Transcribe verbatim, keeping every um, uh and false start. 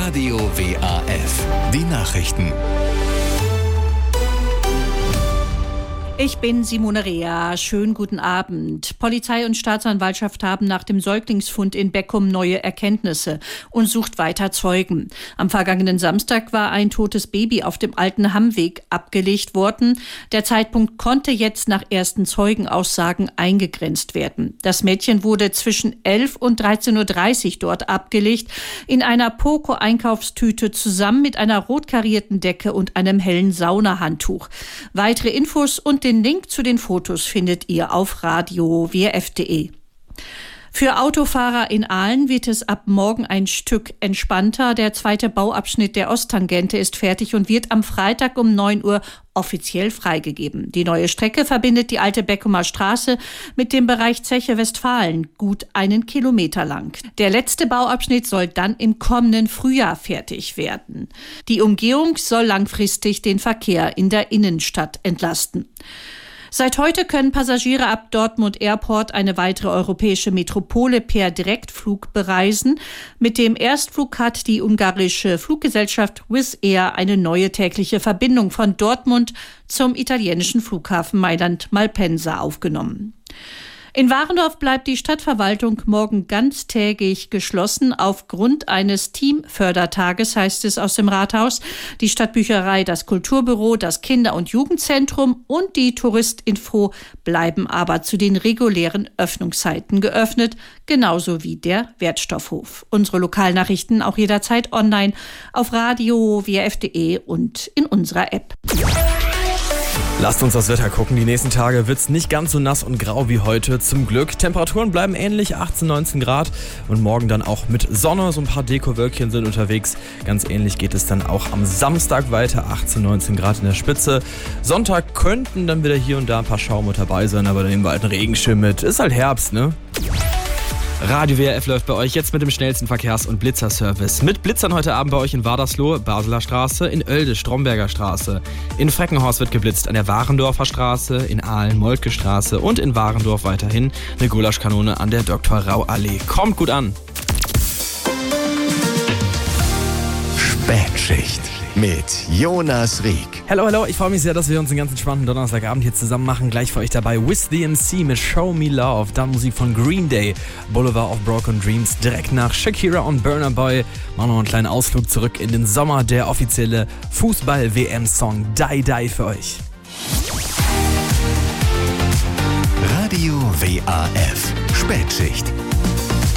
Radio W A F. Die Nachrichten. Ich bin Simone Rea. Schönen guten Abend. Polizei und Staatsanwaltschaft haben nach dem Säuglingsfund in Beckum neue Erkenntnisse und sucht weiter Zeugen. Am vergangenen Samstag war ein totes Baby auf dem Alten Hammweg abgelegt worden. Der Zeitpunkt konnte jetzt nach ersten Zeugenaussagen eingegrenzt werden. Das Mädchen wurde zwischen elf und dreizehn Uhr dreißig dort abgelegt, in einer Poco-Einkaufstüte zusammen mit einer rot karierten Decke und einem hellen Saunahandtuch. Weitere Infos und den Link zu den Fotos findet ihr auf radio w f punkt d e. Für Autofahrer in Aalen wird es ab morgen ein Stück entspannter. Der zweite Bauabschnitt der Osttangente ist fertig und wird am Freitag um neun Uhr offiziell freigegeben. Die neue Strecke verbindet die alte Beckumer Straße mit dem Bereich Zeche Westfalen, gut einen Kilometer lang. Der letzte Bauabschnitt soll dann im kommenden Frühjahr fertig werden. Die Umgehung soll langfristig den Verkehr in der Innenstadt entlasten. Seit heute können Passagiere ab Dortmund Airport eine weitere europäische Metropole per Direktflug bereisen. Mit dem Erstflug hat die ungarische Fluggesellschaft Wizz Air eine neue tägliche Verbindung von Dortmund zum italienischen Flughafen Mailand-Malpensa aufgenommen. In Warendorf bleibt die Stadtverwaltung morgen ganztägig geschlossen aufgrund eines Teamfördertages, heißt es aus dem Rathaus. Die Stadtbücherei, das Kulturbüro, das Kinder- und Jugendzentrum und die Touristinfo bleiben aber zu den regulären Öffnungszeiten geöffnet, genauso wie der Wertstoffhof. Unsere Lokalnachrichten auch jederzeit online auf radio w f punkt d e und in unserer App. Lasst uns das Wetter gucken. Die nächsten Tage wird's nicht ganz so nass und grau wie heute, zum Glück. Temperaturen bleiben ähnlich, achtzehn, neunzehn Grad. Und morgen dann auch mit Sonne. So ein paar Dekowölkchen sind unterwegs. Ganz ähnlich geht es dann auch am Samstag weiter. achtzehn, neunzehn Grad in der Spitze. Sonntag könnten dann wieder hier und da ein paar Schauer dabei sein, aber dann nehmen wir halt einen Regenschirm mit. Ist halt Herbst, ne? Radio W A F läuft bei euch jetzt mit dem schnellsten Verkehrs- und Blitzerservice. Mit Blitzern heute Abend bei euch in Wadersloh, Basler Straße, in Oelde, Stromberger Straße. In Freckenhorst wird geblitzt an der Warendorfer Straße, in Aalen, Moltke Straße und in Warendorf weiterhin eine Gulaschkanone an der Doktor Rau Allee. Kommt gut an! Spätschicht mit Jonas Rieck. Hallo, hallo, ich freue mich sehr, dass wir uns einen ganz entspannten Donnerstagabend hier zusammen machen. Gleich für euch dabei With the M C mit Show Me Love, dann Musik von Green Day, Boulevard of Broken Dreams, direkt nach Shakira und Burna Boy. Machen wir noch einen kleinen Ausflug zurück in den Sommer, der offizielle Fußball-W M-Song Die Die für euch. Radio W A F. Spätschicht.